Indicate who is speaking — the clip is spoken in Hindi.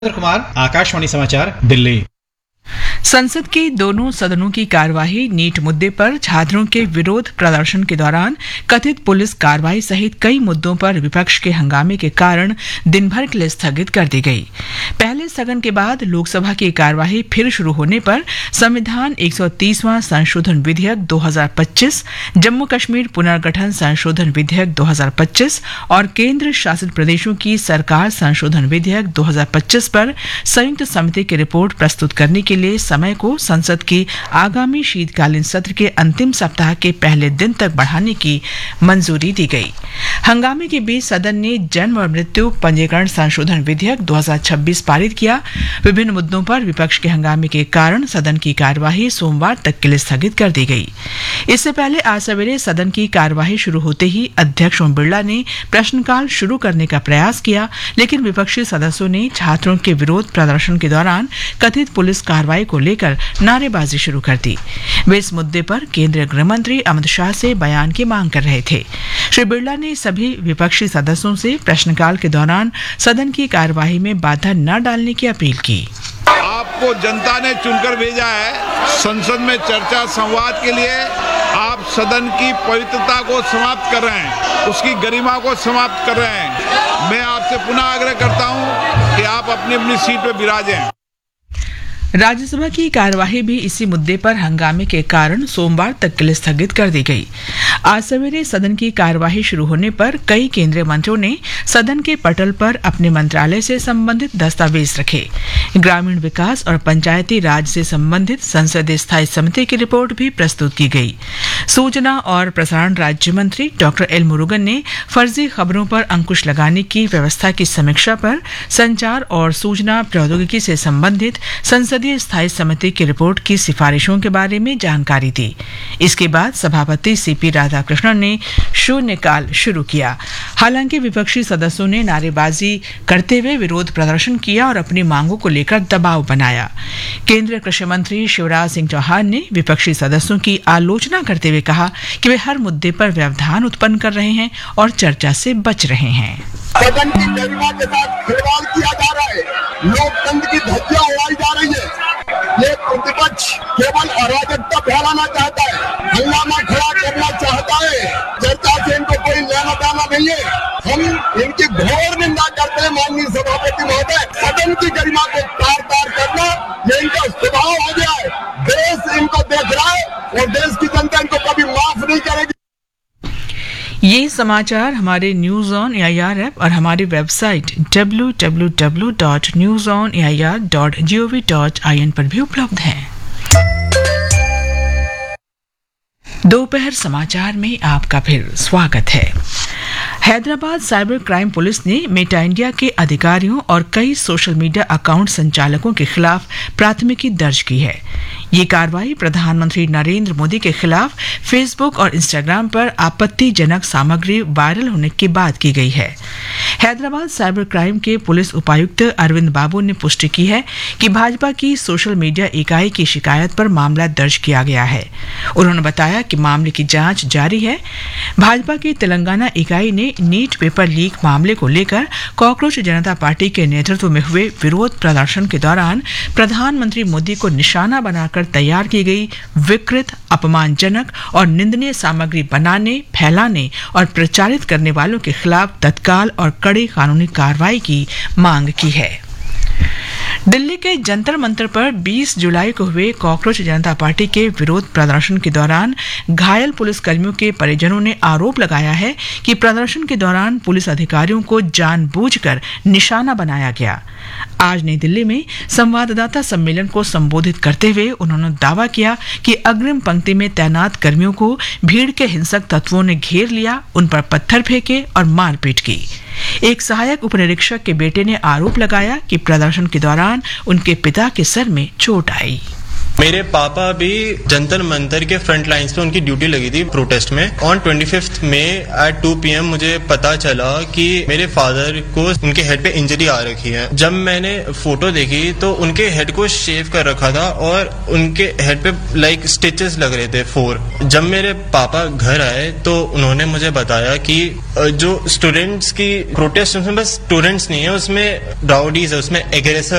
Speaker 1: कुमार, आकाशवाणी समाचार, दिल्ली।
Speaker 2: संसद के दोनों सदनों की कार्यवाही नीट मुद्दे पर छात्रों के विरोध प्रदर्शन के दौरान कथित पुलिस कार्रवाई सहित कई मुद्दों पर विपक्ष के हंगामे के कारण दिन भर के लिए स्थगित कर दी गई। पहले स्थगन के बाद लोकसभा की कार्यवाही फिर शुरू होने पर संविधान 130वां संशोधन विधेयक 2025, जम्मू कश्मीर पुनर्गठन संशोधन विधेयक 2025 और केंद्र शासित प्रदेशों की सरकार संशोधन विधेयक 2025 पर संयुक्त समिति की रिपोर्ट प्रस्तुत करने के लिए समय को संसद की आगामी शीतकालीन सत्र के अंतिम सप्ताह के पहले दिन तक बढ़ाने की मंजूरी दी गई। हंगामे के बीच सदन ने जन्म और मृत्यु पंजीकरण संशोधन विधेयक 2026 पारित किया। विभिन्न मुद्दों पर विपक्ष के हंगामे के कारण सदन की कार्यवाही सोमवार तक के लिए स्थगित कर दी गई। इससे पहले आज सवेरे सदन की कार्यवाही शुरू होते ही अध्यक्ष ओम बिरला ने प्रश्नकाल शुरू करने का प्रयास किया, लेकिन विपक्षी सदस्यों ने छात्रों के विरोध प्रदर्शन के दौरान कथित पुलिस कार्रवाई को लेकर नारेबाजी शुरू कर दी। वे इस मुद्दे पर केंद्रीय गृह मंत्री अमित शाह से बयान की मांग कर रहे थे। श्री बिरला ने सभी विपक्षी सदस्यों से प्रश्नकाल के दौरान सदन की कार्यवाही में बाधा न डालने की अपील की।
Speaker 3: आपको जनता ने चुनकर भेजा है, संसद में चर्चा संवाद के लिए आप सदन की पवित्रता को समाप्त कर रहे हैं, उसकी गरिमा को समाप्त कर रहे हैं। मैं आपसे पुनः आग्रह करता हूं कि आप अपनी अपनी सीट पर विराजें।
Speaker 2: राज्यसभा की कार्यवाही भी इसी मुद्दे पर हंगामे के कारण सोमवार तक के लिए स्थगित कर दी गई। आज सवेरे सदन की कार्यवाही शुरू होने पर कई केंद्रीय मंत्रियों ने सदन के पटल पर अपने मंत्रालय से संबंधित दस्तावेज रखे। ग्रामीण विकास और पंचायती राज से संबंधित संसदीय स्थायी समिति की रिपोर्ट भी प्रस्तुत की गई। सूचना और प्रसारण राज्य मंत्री डॉक्टर एल मुरुगन ने फर्जी खबरों पर अंकुश लगाने की व्यवस्था की समीक्षा पर संचार और सूचना प्रौद्योगिकी से संबंधित संसदीय स्थायी समिति की रिपोर्ट की सिफारिशों के बारे में जानकारी दी। इसके बाद सभापति सीपी राधाकृष्णन ने शून्यकाल शुरू किया। हालांकि विपक्षी सदस्यों ने नारेबाजी करते हुए विरोध प्रदर्शन किया और अपनी मांगों को लेकर दबाव बनाया। केंद्रीय कृषि मंत्री शिवराज सिंह चौहान ने विपक्षी सदस्यों की आलोचना करते हुए कहा कि वे हर मुद्दे पर व्यवधान उत्पन्न कर रहे हैं और चर्चा से बच रहे हैं।
Speaker 4: सदन की गरिमा के साथ खिलवाड़ किया जा रहा है, लोकतंत्र की धज्जियां उड़ाई जा रही है। ये प्रतिपक्ष केवल अराजकता फैलाना चाहता है, हंगामा खड़ा करना चाहता है। चर्चा से इनको कोई लेना देना नहीं है। हम इनकी घोर निंदा करते हैं। माननीय सभापति महोदय, सदन की गरिमा को तार तार करना ये इनका स्वभाव हो गया है। देश इनको देख रहा है और देश की जनता इनको कभी माफ नहीं करेगी।
Speaker 2: ये समाचार हमारे न्यूज ऑन एआईआर ऐप और हमारी वेबसाइट www.newsonair.gov.in पर भी उपलब्ध हैं। दोपहर समाचार में आपका फिर स्वागत है। हैदराबाद साइबर क्राइम पुलिस ने मेटा इंडिया के अधिकारियों और कई सोशल मीडिया अकाउंट संचालकों के खिलाफ प्राथमिकी दर्ज की है। ये कार्रवाई प्रधानमंत्री नरेंद्र मोदी के खिलाफ फेसबुक और इंस्टाग्राम पर आपत्तिजनक सामग्री वायरल होने के बाद की गई है। हैदराबाद साइबर क्राइम के पुलिस उपायुक्त अरविंद बाबू ने पुष्टि की है कि भाजपा की सोशल मीडिया इकाई की शिकायत पर मामला दर्ज किया गया है। उन्होंने बताया कि मामले की जांच जारी है। भाजपा की तेलंगाना इकाई ने नीट पेपर लीक मामले को लेकर कॉकरोच जनता पार्टी के नेतृत्व में हुए विरोध प्रदर्शन के दौरान प्रधानमंत्री मोदी को निशाना बनाकर तैयार की गई विकृत, अपमानजनक और निंदनीय सामग्री बनाने, फैलाने और प्रचारित करने वालों के खिलाफ तत्काल और कड़ी कानूनी कार्रवाई की मांग की है। दिल्ली के जंतर मंतर पर 20 जुलाई को हुए कॉकरोच जनता पार्टी के विरोध प्रदर्शन के दौरान घायल पुलिसकर्मियों के परिजनों ने आरोप लगाया है कि प्रदर्शन के दौरान पुलिस अधिकारियों को जानबूझकर निशाना बनाया गया। आज नई दिल्ली में संवाददाता सम्मेलन को संबोधित करते हुए उन्होंने दावा किया कि अग्रिम पंक्ति में तैनात कर्मियों को भीड़ के हिंसक तत्वों ने घेर लिया, उन पर पत्थर फेंके और मारपीट की। एक सहायक उपनिरीक्षक के बेटे ने आरोप लगाया कि प्रदर्शन के दौरान उनके पिता के सर में चोट आई।
Speaker 5: मेरे पापा भी जंतर मंतर के फ्रंट लाइंस पे उनकी ड्यूटी लगी थी प्रोटेस्ट में। ऑन 25 मई एट 2 PM मुझे पता चला कि मेरे फादर को उनके हेड पे इंजरी आ रखी है। जब मैंने फोटो देखी तो उनके हेड को शेव कर रखा था और उनके हेड पे लाइक स्टिचेस लग रहे थे 4। जब मेरे पापा घर आए तो उन्होंने मुझे बताया कि जो स्टूडेंट्स की प्रोटेस्ट, उसमें बस स्टूडेंट्स नहीं है, उसमें राउडीज है, उसमें एग्रेसर